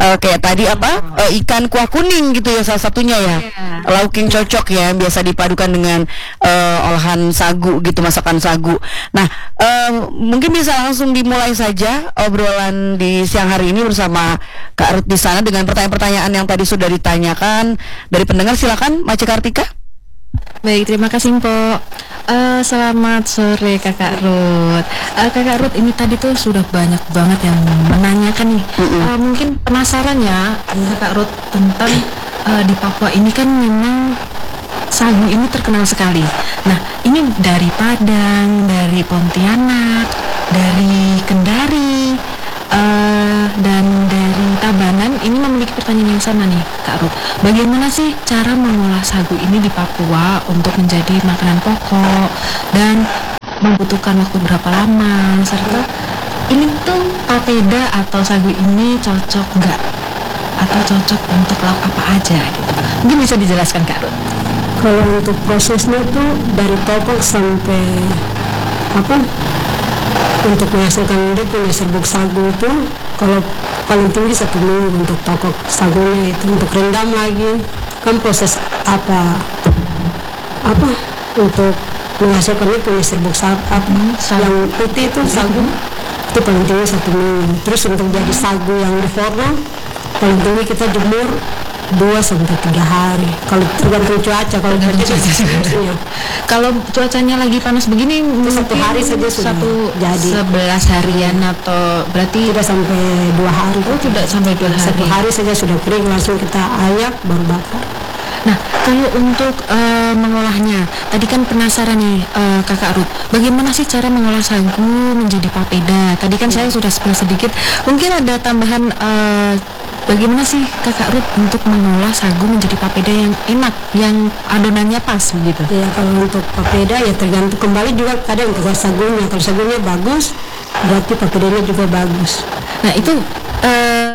Kayak tadi apa? Ikan kuah kuning gitu ya salah satunya ya. Lauk yang cocok ya, biasa dipadukan dengan olahan sagu gitu, masakan sagu. Nah, mungkin bisa langsung dimulai saja obrolan di siang hari ini bersama Kak Ruth di sana dengan pertanyaan-pertanyaan yang tadi sudah ditanyakan dari pendengar. Silakan, Mace Kartika. Baik, terima kasih Mpok. Selamat sore Kakak Ruth. Kakak Ruth, ini tadi tuh sudah banyak banget yang menanyakan nih. Mungkin penasaran ya Kakak Ruth tentang di Papua ini kan memang sagu ini terkenal sekali. Nah, ini dari Padang, dari Pontianak, dari Kendari, dan dari Tabanan. Ini memiliki pertanyaan yang sama nih Kak Ruth. Bagaimana sih cara mengolah sagu ini di Papua untuk menjadi makanan pokok, dan membutuhkan waktu berapa lama, serta ini tuh papeda atau sagu ini cocok nggak, atau cocok untuk lauk apa aja gitu. Mungkin bisa dijelaskan Kak Ruth. Kalau untuk prosesnya tuh dari pokok sampai apa, untuk menghasilkan dia punya serbuk sagu itu kalau paling tinggi 1 minggu untuk pokok sagunya. Itu untuk rendam lagi kan proses apa untuk menghasilkan dia punya serbuk sagu yang putih itu sagu itu paling tinggi 1 minggu. Terus untuk jadi sagu yang di forno paling tinggi kita jemur 2-3 hari. Kalau tergantung cuaca, kalau Kalau cuacanya lagi panas begini, itu 1 hari saja sudah jadi. 11 harian atau berarti Tidak sampai 2 hari. Oh, tidak sampai 2 hari. 1 hari saja sudah kering, langsung kita ayak baru bakar. Nah, kalau untuk mengolahnya, tadi kan penasaran nih Kakak Ruth, bagaimana sih cara mengolah sagu menjadi papeda? Tadi kan saya sudah spill sedikit, mungkin ada tambahan bagaimana sih Kakak Ruth untuk mengolah sagu menjadi papeda yang enak, yang adonannya pas begitu? Ya, kalau untuk papeda ya tergantung kembali juga kadang ke sagunya. Kalau sagunya bagus, berarti papedanya juga bagus. Nah, itu